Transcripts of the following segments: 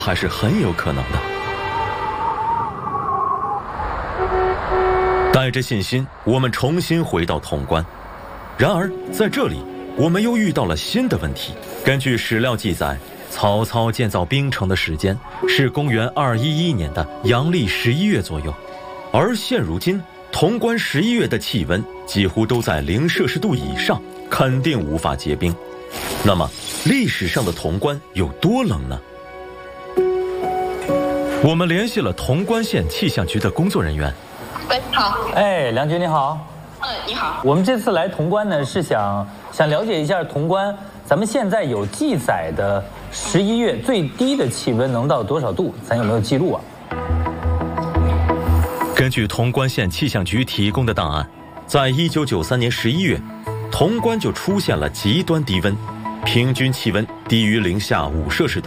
还是很有可能的。带着信心，我们重新回到潼关。然而在这里，我们又遇到了新的问题。根据史料记载，曹操建造兵城的时间是公元211年的阳历11月左右，而现如今潼关11月的气温几乎都在0°C以上，肯定无法结冰。那么历史上的潼关有多冷呢？我们联系了潼关县气象局的工作人员。 喂，好。 哎，梁局你好。 你好。 我们这次来潼关呢，是想了解一下潼关，咱们现在有记载的11月最低的气温能到多少度？咱有没有记录啊？ 根据潼关县气象局提供的档案，在1993年11月，潼关就出现了极端低温，平均气温低于-5°C。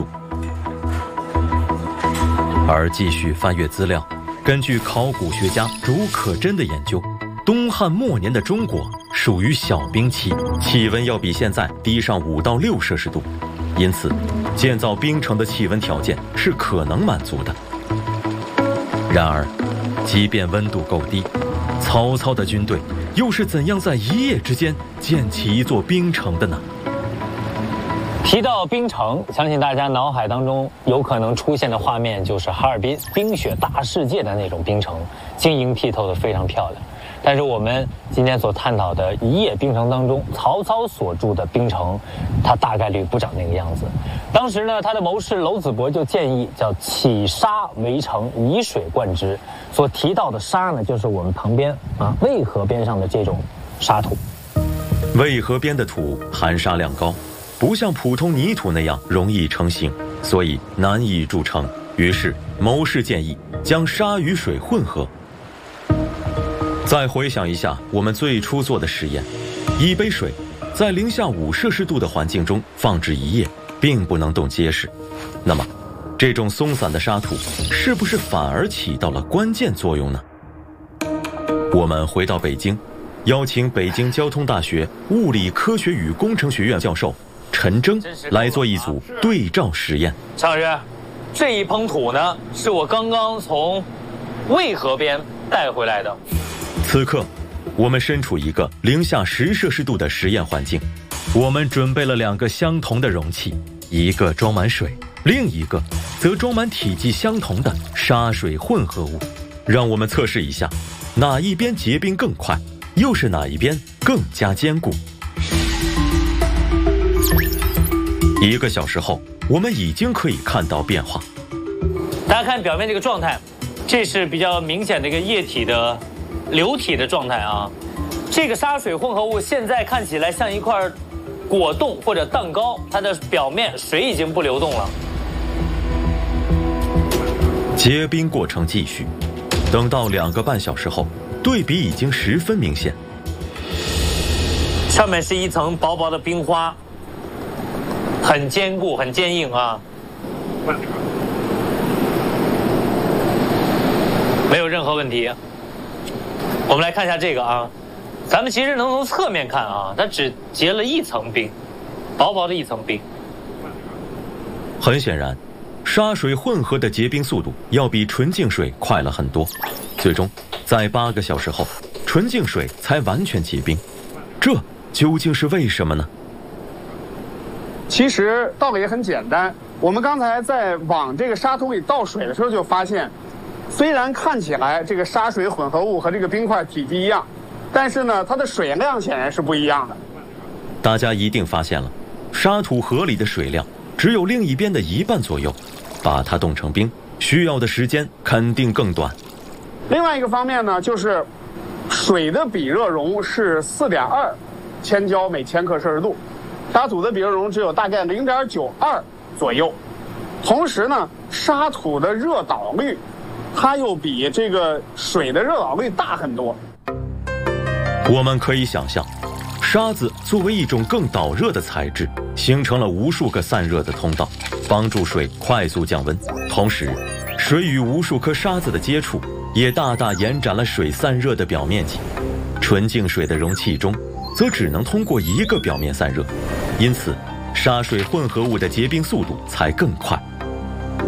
而继续翻阅资料，根据考古学家竺可桢的研究，东汉末年的中国属于小冰期，气温要比现在低上5到6°C，因此建造冰城的气温条件是可能满足的。然而即便温度够低，曹操的军队又是怎样在一夜之间建起一座冰城的呢？ 提到冰城，相信大家脑海当中有可能出现的画面就是哈尔滨冰雪大世界的那种冰城，晶莹剔透的非常漂亮。但是我们今天所探讨的一夜冰城当中，曹操所筑的冰城，它大概率不长那个样子。当时呢，他的谋士娄子伯就建议叫起沙围城，以水灌之。所提到的沙呢，就是我们旁边渭河边上的这种沙土。 渭河边的土含沙量高，不像普通泥土那样容易成型，所以难以筑成。于是谋士建议将沙与水混合。再回想一下我们最初做的实验，一杯水在-5°C的环境中放置一夜，并不能动结实。那么这种松散的沙土是不是反而起到了关键作用呢？我们回到北京，邀请北京交通大学物理科学与工程学院教授陈征来做一组对照实验。 陈老师，这一捧土呢，是我刚刚从渭河边带回来的。 此刻我们身处一个-10°C的实验环境，我们准备了2个相同的容器，一个装满水，另一个则装满体积相同的沙水混合物。让我们测试一下哪一边结冰更快，又是哪一边更加坚固。1个小时后，我们已经可以看到变化。 大家看表面这个状态，这是比较明显的一个液体的流体的状态啊。这个沙水混合物现在看起来像一块果冻或者蛋糕，它的表面水已经不流动了。 结冰过程继续，等到2个半小时后，对比已经十分明显。 上面是一层薄薄的冰花，很坚固很坚硬啊，没有任何问题。我们来看一下这个啊，咱们其实能从侧面看啊，它只结了一层冰，薄薄的一层冰。 很显然，沙水混合的结冰速度要比纯净水快了很多。最终在8个小时后，纯净水才完全结冰。这究竟是为什么呢？ 其实道理也很简单，我们刚才在往这个沙土里倒水的时候就发现，虽然看起来这个沙水混合物和这个冰块体积一样，但是呢，它的水量显然是不一样的。 大家一定发现了，沙土河里的水量只有另一边的1半左右，把它冻成冰需要的时间肯定更短。 另外一个方面呢，就是水的比热容是4.2千焦每千克摄氏度，沙土的比热容只有大概0.92左右。同时呢，沙土的热导率它又比这个水的热导率大很多。 我们可以想象，沙子作为一种更导热的材质，形成了无数个散热的通道，帮助水快速降温。同时，水与无数颗沙子的接触也大大延展了水散热的表面积。纯净水的容器中则只能通过1个表面散热，因此沙水混合物的结冰速度才更快。